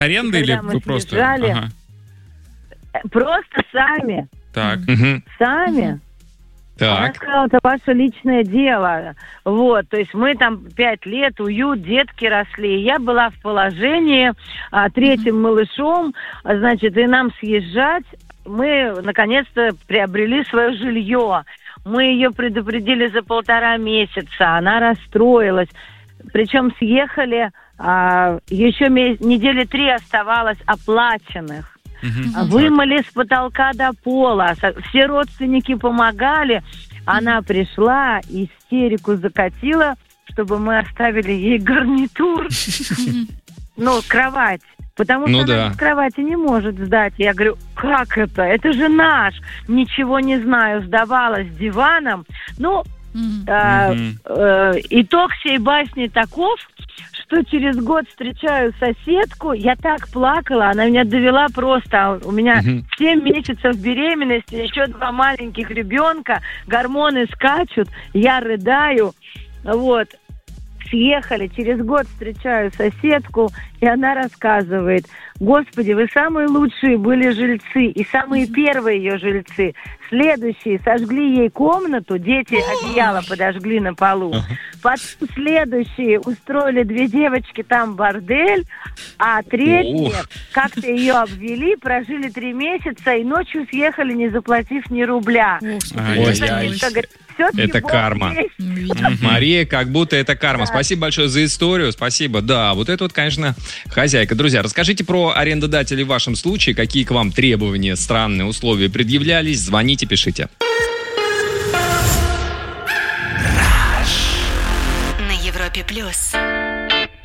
Аренда или вы просто? Ага. Просто сами. Так. Сами. Так. Она сказала, это ваше личное дело. Вот, то есть мы там 5 лет, уют, детки росли. Я была в положении третьим малышом, значит, и нам съезжать. Мы, наконец-то, приобрели свое жилье. Мы ее предупредили за 1,5 месяца. Она расстроилась. Причем съехали, еще недели 3 оставалось оплаченных. Вымыли с потолка до пола. Все родственники помогали. Она пришла, истерику закатила, чтобы мы оставили ей гарнитур. Кровать. Потому что она без кровати не может сдать. Я говорю, как это? Это же наш. Ничего не знаю. Сдавала с диваном. Итог всей басни таков, что через год встречаю соседку, я так плакала, она меня довела просто. У меня 7 месяцев беременности, еще 2 маленьких ребенка, гормоны скачут, я рыдаю. Вот. Съехали, через год встречаю соседку, и она рассказывает: Господи, вы самые лучшие были жильцы, и самые первые ее жильцы. Следующие сожгли ей комнату, дети одеяло подожгли на полу. Потом следующие устроили 2 девочки там бордель, а третьи как-то ее обвели, прожили 3 месяца и ночью съехали, не заплатив ни рубля. Это карма. Мария, как будто это карма. Спасибо большое за историю. Спасибо. Да, вот это вот, конечно, хозяйка. Друзья, расскажите про арендодателей в вашем случае. Какие к вам требования, странные условия предъявлялись? Звоните, пишите.